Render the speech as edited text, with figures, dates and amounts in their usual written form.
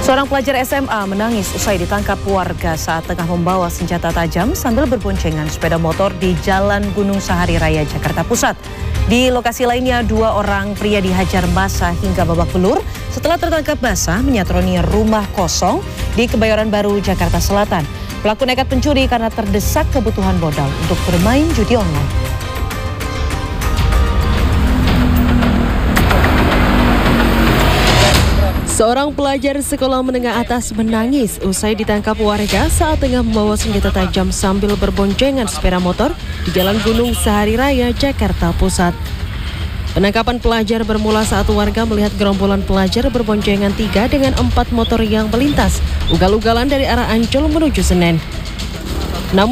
Seorang pelajar SMA menangis usai ditangkap warga saat tengah membawa senjata tajam sambil berboncengan sepeda motor di Jalan Gunung Sahari Raya, Jakarta Pusat. Di lokasi lainnya, 2 orang pria dihajar massa hingga babak belur setelah tertangkap basah menyatroni rumah kosong di Kebayoran Baru, Jakarta Selatan. Pelaku nekat pencuri karena terdesak kebutuhan modal untuk bermain judi online. Seorang pelajar sekolah menengah atas menangis usai ditangkap warga saat tengah membawa senjata tajam sambil berboncengan sepeda motor di Jalan Gunung Sahari Raya, Jakarta Pusat. Penangkapan pelajar bermula saat warga melihat gerombolan pelajar berboncengan 3 dengan 4 motor yang melintas ugal-ugalan dari arah Ancol menuju Senen.